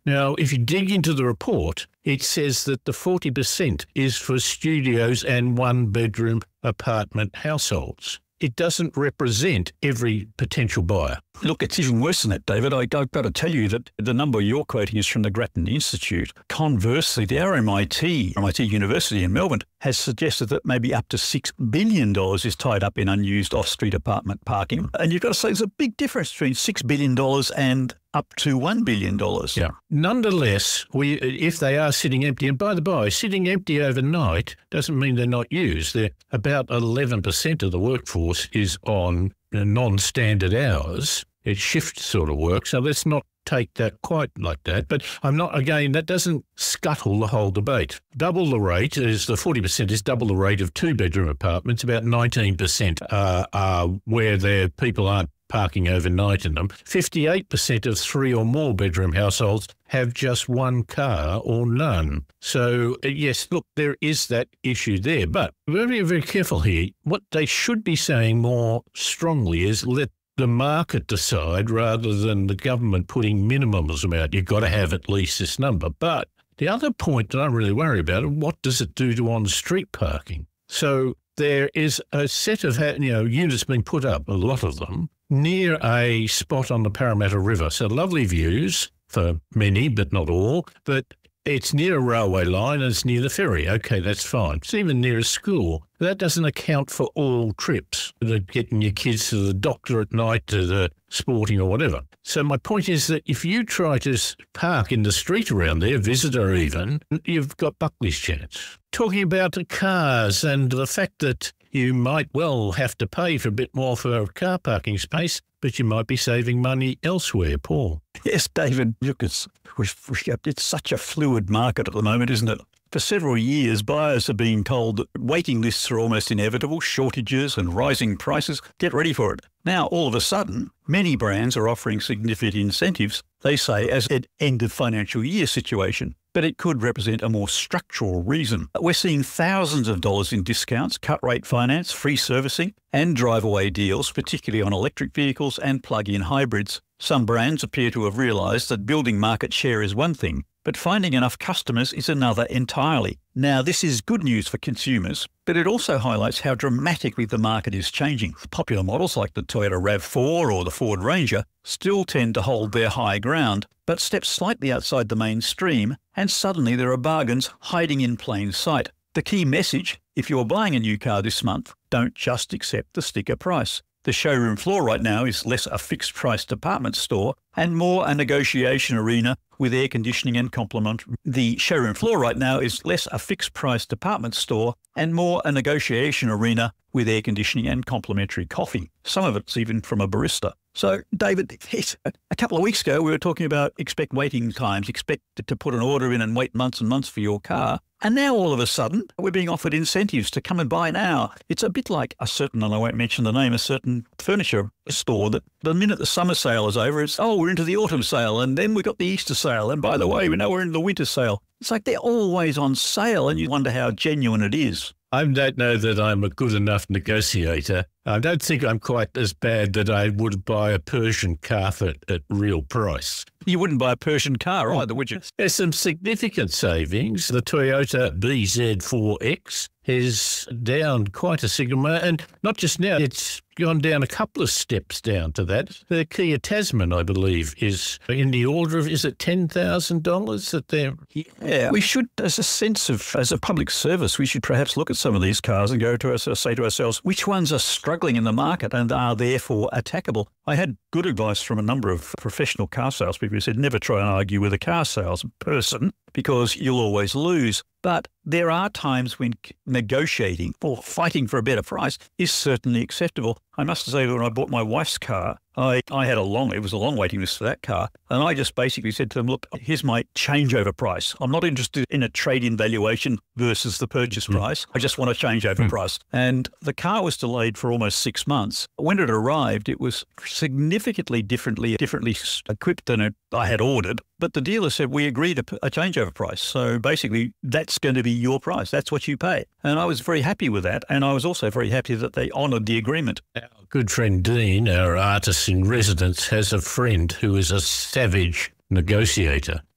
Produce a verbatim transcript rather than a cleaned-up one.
Now, if you dig into the report, it says that the forty percent is for studios and one-bedroom apartment households. It doesn't represent every potential buyer. Look, it's even worse than that, David. I, I've got to tell you that the number you're quoting is from the Grattan Institute. Conversely, the R M I T, R M I T University in Melbourne, has suggested that maybe up to six billion dollars is tied up in unused off-street apartment parking. And you've got to say there's a big difference between six billion dollars and up to one billion dollars. Yeah. Nonetheless, we if they are sitting empty, and by the by, sitting empty overnight doesn't mean they're not used. They're about eleven percent of the workforce is on non-standard hours. It's shift sort of work, so let's not take that quite like that. But I'm not, again, that doesn't scuttle the whole debate. Double the rate is, the forty percent is double the rate of two-bedroom apartments. About nineteen percent are, are where their people aren't parking overnight in them. fifty-eight percent of three or more bedroom households have just one car or none. So, yes, look, there is that issue there. But we're very, very careful here. What they should be saying more strongly is let the market decide rather than the government putting minimums about you've got to have at least this number. But the other point that I really worry about is what does it do to on-street parking? So there is a set of you know units being put up, a lot of them, near a spot on the Parramatta River. So lovely views for many, but not all. But it's near a railway line and it's near the ferry. Okay, that's fine. It's even near a school. That doesn't account for all trips, getting your kids to the doctor at night, to the sporting or whatever. So my point is that if you try to park in the street around there, visitor even, you've got Buckley's chance. Talking about the cars and the fact that you might well have to pay for a bit more for a car parking space, but you might be saving money elsewhere, Paul. Yes, David, look, it's, it's such a fluid market at the moment, isn't it? For several years, buyers have been told that waiting lists are almost inevitable, shortages and rising prices. Get ready for it. Now, all of a sudden, many brands are offering significant incentives, they say, as an end of financial year situation. But it could represent a more structural reason. We're seeing thousands of dollars in discounts, cut-rate finance, free servicing and drive-away deals, particularly on electric vehicles and plug-in hybrids. Some brands appear to have realised that building market share is one thing, but finding enough customers is another entirely. Now, this is good news for consumers, but it also highlights how dramatically the market is changing. Popular models like the Toyota RAV four or the Ford Ranger still tend to hold their high ground, but step slightly outside the mainstream, and suddenly there are bargains hiding in plain sight. The key message, if you're buying a new car this month, don't just accept the sticker price. The showroom floor right now is less a fixed-price department store and more a negotiation arena with air conditioning and complement. The showroom floor right now is less a fixed-price department store and more a negotiation arena with air conditioning and complimentary coffee. Some of it's even from a barista. So, David, a couple of weeks ago we were talking about expect waiting times, expect to put an order in and wait months and months for your car. And now all of a sudden we're being offered incentives to come and buy now. It's a bit like a certain, and I won't mention the name, a certain furniture store that the minute the summer sale is over, it's, oh, we're into the autumn sale and then we've got the Easter sale. And by the way, we know we're in the winter sale. It's like they're always on sale and you wonder how genuine it is. I don't know that I'm a good enough negotiator. I don't think I'm quite as bad that I would buy a Persian carpet at real price. You wouldn't buy a Persian car either, would you? There's some significant savings. The Toyota B Z four X is down quite a significant, and not just now, it's gone down a couple of steps down to that. The Kia Tasman, I believe, is in the order of, is it ten thousand dollars that they're... Yeah, we should, as a sense of, as a public service, we should perhaps look at some of these cars and go to us, say to ourselves, which ones are struggling in the market and are therefore attackable? I had good advice from a number of professional car salespeople who said never try and argue with a car salesperson because you'll always lose. But there are times when negotiating or fighting for a better price is certainly acceptable. I must say, when I bought my wife's car, I, I had a long, it was a long waiting list for that car. And I just basically said to them, look, here's my changeover price. I'm not interested in a trade-in valuation versus the purchase mm. price. I just want a changeover mm. price. And the car was delayed for almost six months. When it arrived, it was significantly differently, differently equipped than it, I had ordered. But the dealer said, we agreed a, a changeover price. So basically, that's going to be your price. That's what you pay. And I was very happy with that. And I was also very happy that they honoured the agreement. Our good friend Dean, our artist in residence, has a friend who is a savage negotiator.